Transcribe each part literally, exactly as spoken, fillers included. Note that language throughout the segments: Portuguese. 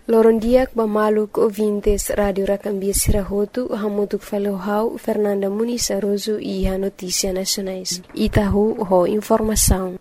Loron diak ba maluk ouvintes Radio Racambia Sirahotu, hamutuk falohau Fernanda Muniz Aroso e a Notícia Nacionais. Itahu ho informação.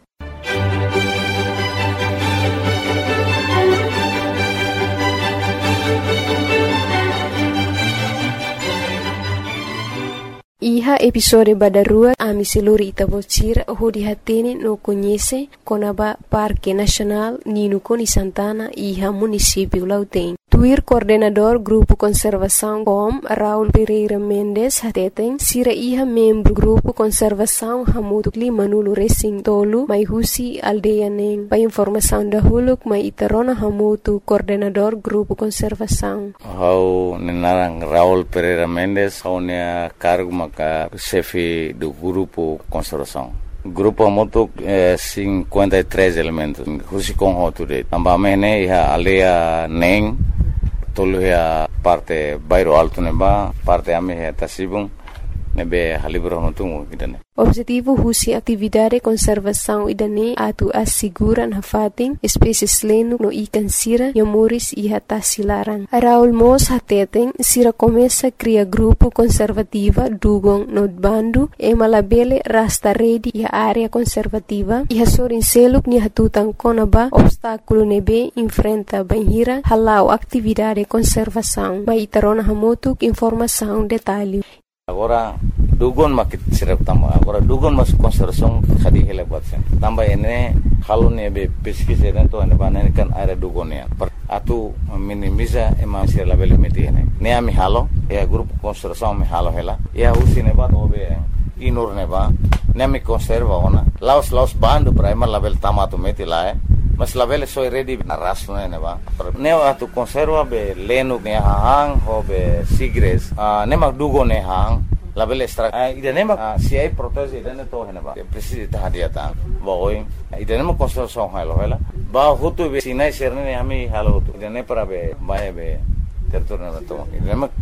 Iha episode badarua ami seluri Itabocira ho dihatene no conhece konaba Parque Nacional Nino Coni Santana iha município Lautém. Tuir coordenador Grupo Conservação C O M Raul Pereira Mendes hateten sira iha membro Grupo Conservação Hamutu Lima Nulu Racing Tolu mai husi aldeia neng. Pa informação da huluk mai itarona Hamutu coordenador Grupo Conservação. Hau nenarang Raul Pereira Mendes hau nea cargo maka chefe do Grupo Conservação. Grupo Hamutu é cinquenta e três elementos. Husi com hoture. Ambamene iha aldeia neng. Tolu ya parte bairro alto neba, parte ame ya tasibung nebe halibro notungu idane. Objetivo husi atividade conservação idane atu asseguran hafating espécies lenu no ikan sira yamuris iha tasilaran. Raul Mos hateten sira começa cria grupo conservativa dugong no bandu e malabele rasta redi iha área conservativa iha sorin seluk ni hatutan konaba obstáculo nebe enfrenta banhira halau atividade conservação. Mai tarona hamotuk informação detalhe. Agora dugon makit sirap tamba agora dugon mas conservação khadi hele batsen tamba ene halu ne be pesquisa dentro ane banane kan area dugonia atu minimiza ema sir label metine ne ami halo e grupo conservação me halo hela e usine ba obe inur ne ba ne mi conserva ona laos laos bandu primer label tamato metilae mas label soy ready arras ne ba ne atu conserva be lenu ne hang ho be sigres ne mak dugo ne hang label extra idane mak si ai protege idane to hena ba precisa ta hadiata ba oi idane mak conservação halo hela ba hutu be sinai serne ami halo hutu idane para be bae be territorio to idane mak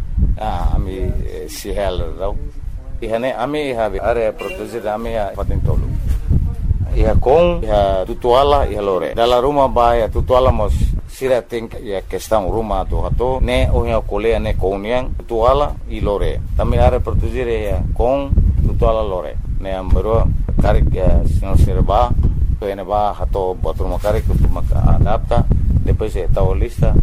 ami si halo rau ihane ami have area protege ami patin tolu iha com iha tutuala iha lore dala rumah ba ya tutuala mos sira think ya questão rumah tu hato ne ohia kolea ne koniang tutuala i lore tami are produzire ya com tutuala lore ne ambero karik ya sino sirba to ene ba hato bathroom karik tu maka adapta depois e tao lista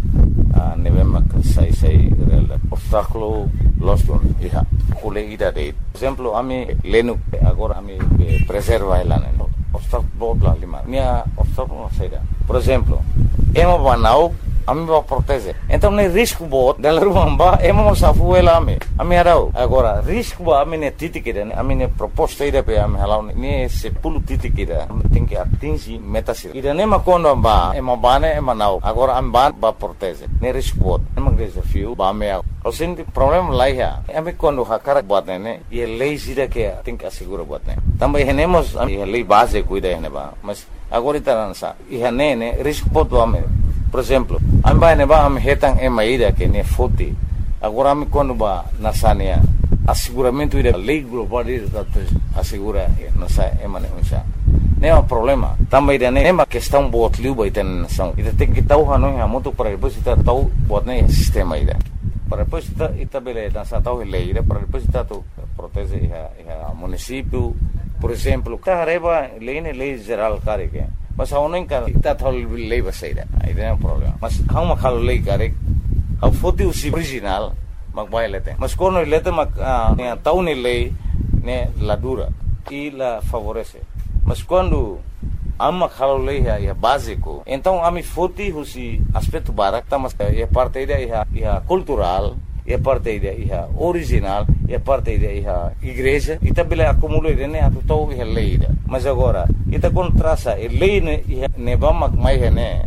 ne vem sai sai obstáculo los iha kole ida de exemplo ami lenu agora ami preserva elane obstáculo bla lima nia obstáculo saída por exemplo ema banau ami va protege então ne risco bot dela rumba ema mo safu ela ami ami arau agora risco ba ami ne titikida ami ne proposta ida pe ami halau ne se pulu titikida tem que atingir metas ida ne ma kondo ba ema bane ema nau agora am ban ba protege ne risco bot ema desafio ba me o senti problema lá ya ami kondo hakara bot ne e lei sida que tem que assegurar bot ne também renemos a lei base cuida ne ba mas agora itaransa e ne ne risco bot ba me por exemplo amba ne ba am hetang e maida que ne foti agora me quando ba nasania asseguramento ida lei global ida assegura nasa e mane unsa ne é um problema também ida ne ma questão bot liu ba ita nação ida tem que tau hanu ha moto para depois ita tau bot ne sistema ida para depois ita ita bele nasa tau lei ida para depois ita tu protege a município por exemplo carreba lei ne lei geral care que mas a unen kan ita thol lei baseira aí tem um problema mas how ma khalo lei kare how foti usi original mag bailete mas kono lete mag ne tau ne lei ne la dura e la favorece mas quando amma khalo lei é básico então ami foti usi aspecto barak tá mas é parte da é é cultural é parte da é original é parte da é igreja e também acumula né a total é lei mas agora ita contrasa e lei ne ne vamos mais né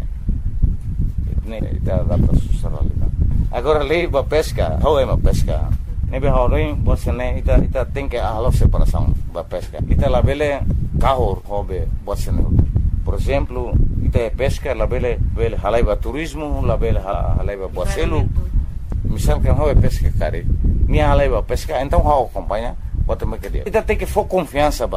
ne ita data social agora lei ba pesca how é uma pesca ne be horin você né ita ita tem que a separação ba pesca ita la bele carro hobe você né por exemplo ita é pesca la bele bele halaiba turismo la bele halaiba boacelo misalkan how é pesca cara minha halaiba pesca então how acompanha bota me que dia ita tem que for confiança